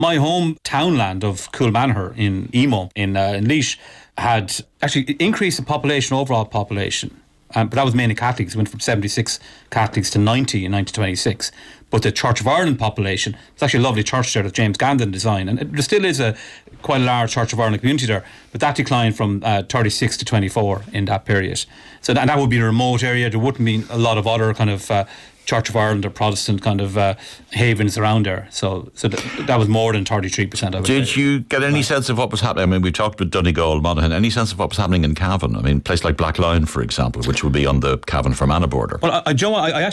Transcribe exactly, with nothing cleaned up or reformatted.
My home townland of Coolmanhur in Emo, in, uh, in Laois, had actually increased in population, overall population. Um, but that was mainly Catholics. It went from seventy-six Catholics to ninety in nineteen twenty-six. But the Church of Ireland population, it's actually a lovely church there that James Gandon designed, and it, there still is a quite a large Church of Ireland community there, but that declined from uh, thirty-six to twenty-four in that period. So that, that would be a remote area. There wouldn't be a lot of other kind of uh, Church of Ireland or Protestant kind of uh, havens around there. So so th- that was more than thirty-three percent. I would Did say. you get any sense of what was happening? I mean, we talked with Donegal, Monaghan. Any sense of what was happening in Cavan? I mean, a place like Black Lion, for example, which would be on the Cavan-Fermanagh border. Well, I, I, Joe, I, I actually